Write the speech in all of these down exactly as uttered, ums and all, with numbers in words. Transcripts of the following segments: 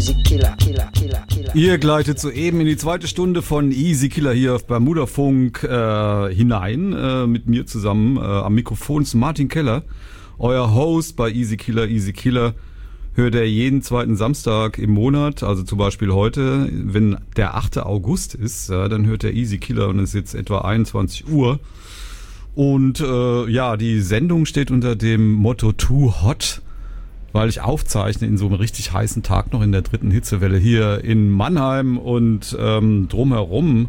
Easy Killer, Killer, Killer, Killer. Ihr gleitet soeben in die zweite Stunde von Easy Killer hier auf Bermuda Funk äh, hinein. Äh, mit mir zusammen äh, am Mikrofon ist Martin Keller, euer Host bei Easy Killer, Easy Killer. Hört er jeden zweiten Samstag im Monat, also zum Beispiel heute, wenn der achte August ist, ja, dann hört er Easy Killer und es ist jetzt etwa einundzwanzig Uhr. Und äh, ja, die Sendung steht unter dem Motto Too Hot, weil ich aufzeichne in so einem richtig heißen Tag noch in der dritten Hitzewelle hier in Mannheim und ähm, drumherum.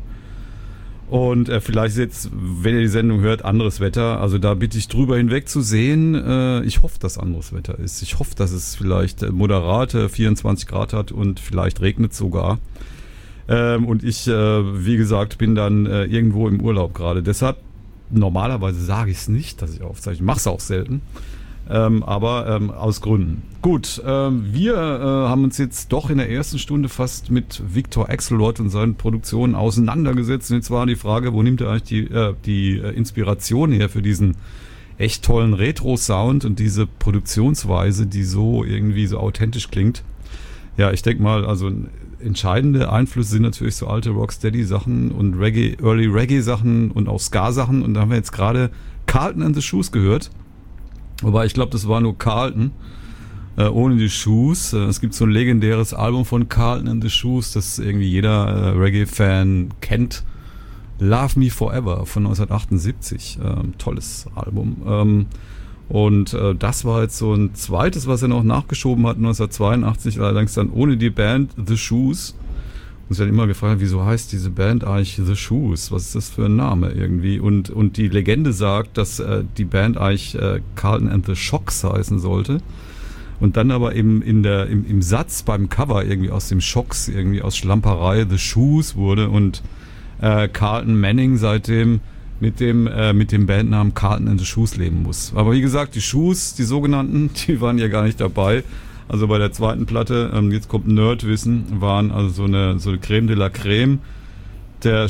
Und äh, vielleicht ist jetzt, wenn ihr die Sendung hört, anderes Wetter. Also da bitte ich drüber hinweg zu sehen. Äh, ich hoffe, dass anderes Wetter ist. Ich hoffe, dass es vielleicht äh, moderate vierundzwanzig Grad hat und vielleicht regnet sogar. Ähm, und ich, äh, wie gesagt, bin dann äh, irgendwo im Urlaub gerade. Deshalb, normalerweise sage ich es nicht, dass ich aufzeichne. Ich mache es auch selten. Ähm, aber ähm, aus Gründen. Gut, ähm, wir äh, haben uns jetzt doch in der ersten Stunde fast mit Victor Axelrod und seinen Produktionen auseinandergesetzt. Und jetzt war die Frage, wo nimmt er eigentlich die, äh, die äh, Inspiration her für diesen echt tollen Retro-Sound und diese Produktionsweise, die so irgendwie so authentisch klingt. Ja, ich denke mal, also entscheidende Einflüsse sind natürlich so alte Rocksteady-Sachen und Reggae, Early Reggae-Sachen und auch Ska-Sachen. Und da haben wir jetzt gerade Carlton and the Shoes gehört. Wobei, ich glaube, das war nur Carlton, äh, ohne die Shoes. Äh, es gibt so ein legendäres Album von Carlton and the Shoes, das irgendwie jeder äh, Reggae-Fan kennt. Love Me Forever von neunzehnhundertachtundsiebzig. Ähm, tolles Album. Ähm, und äh, das war jetzt so ein zweites, was er noch nachgeschoben hat, neunzehnhundertzweiundachtzig, allerdings dann ohne die Band The Shoes. Und ich habe immer gefragt, wieso heißt diese Band eigentlich The Shoes? Was ist das für ein Name irgendwie? Und und die Legende sagt, dass äh, die Band eigentlich äh, Carlton and the Shocks heißen sollte. Und dann aber eben in der im, im Satz beim Cover irgendwie aus dem Shocks, irgendwie aus Schlamperei The Shoes wurde und äh, Carlton Manning seitdem mit dem äh, mit dem Bandnamen Carlton and the Shoes leben muss. Aber wie gesagt, die Shoes, die sogenannten, die waren ja gar nicht dabei. Also bei der zweiten Platte, ähm, jetzt kommt Nerdwissen, waren also so eine, so eine Creme de la Creme der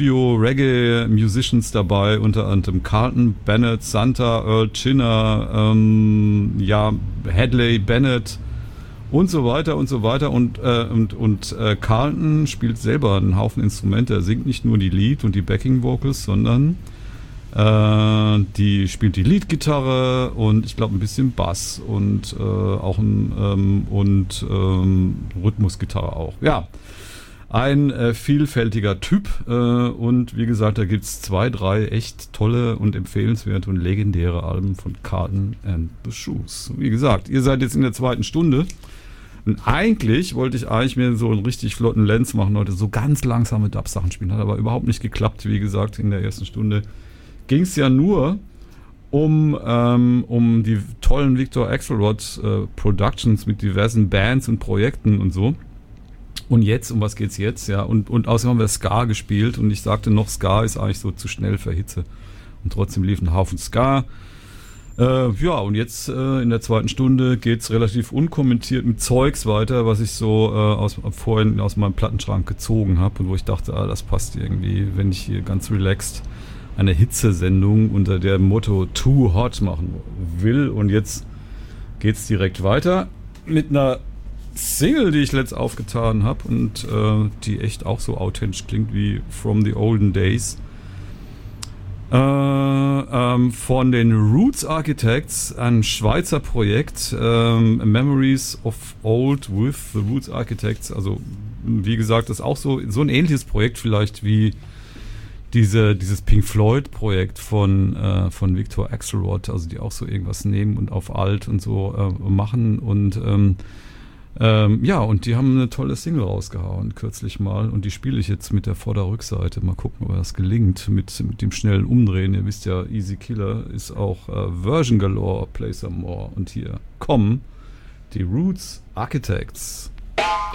Studio-Reggae-Musicians dabei, unter anderem Carlton Bennett, Santa, Earl Chinner, ähm, ja, Hadley Bennett und so weiter und so weiter. Und, äh, und, und äh, Carlton spielt selber einen Haufen Instrumente. Er singt nicht nur die Lead- und die Backing-Vocals, sondern Äh, die spielt die Leadgitarre und ich glaube ein bisschen Bass und äh, auch ein ähm, und ähm, Rhythmusgitarre auch. Ja, ein äh, vielfältiger Typ äh, und wie gesagt, da gibt's zwei, drei echt tolle und empfehlenswerte und legendäre Alben von Carlton and the Shoes. Wie gesagt, ihr seid jetzt in der zweiten Stunde. Und eigentlich wollte ich eigentlich mir so einen richtig flotten Lenz machen heute, so ganz langsame Dub-Sachen spielen, hat aber überhaupt nicht geklappt. Wie gesagt, in der ersten Stunde ging es ja nur um, ähm, um die tollen Victor Axelrod äh, Productions mit diversen Bands und Projekten und so. Und jetzt, um was geht's jetzt? Ja, und, und außerdem haben wir Ska gespielt und ich sagte noch, Ska ist eigentlich so zu schnell für Hitze. Und trotzdem lief ein Haufen Ska. Äh, ja, und jetzt äh, in der zweiten Stunde geht's relativ unkommentiert mit Zeugs weiter, was ich so äh, aus, vorhin aus meinem Plattenschrank gezogen habe und wo ich dachte, ah, das passt irgendwie, wenn ich hier ganz relaxed eine Hitzesendung unter dem Motto Too Hot machen will. Und jetzt geht's direkt weiter mit einer Single, die ich letzt aufgetan habe und äh, die echt auch so authentisch klingt wie From the Olden Days. Äh, ähm, von den Roots Architects, ein Schweizer Projekt, ähm, Memories of Old with the Roots Architects. Also wie gesagt, das ist auch so, so ein ähnliches Projekt vielleicht wie Diese, dieses Pink Floyd Projekt von, äh, von Victor Axelrod, also die auch so irgendwas nehmen und auf alt und so äh, machen und ähm, ähm, ja, und die haben eine tolle Single rausgehauen, kürzlich mal, und die spiele ich jetzt mit der Vorder-Rückseite. Mal gucken, ob das gelingt mit, mit dem schnellen Umdrehen. Ihr wisst ja, Easy Killer ist auch äh, Version Galore, Play Some More. Und hier kommen die Roots Architects.